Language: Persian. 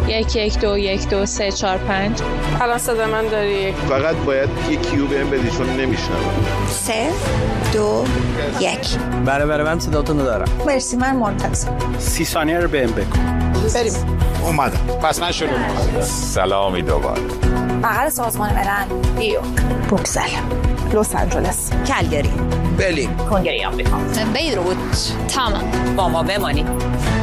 1 1 2 1 2 3 4 5. الان صدا من داری؟ فقط باید یه کیو بهم بدی چون نمیشنوم. 3 2 1. بله من صداتون رو دارم. مرسی، من منتظر. 30 ثانیه رو بهم بگو. بریم. اومدم. پس من شروع می‌کنم. سلامی دوباره. بغل سازمان ملل. نیویورک. بروکسل. لس آنجلس. کلگری. برلین. کنگره آمریکا. بیروت. تمام. با ما بمانید.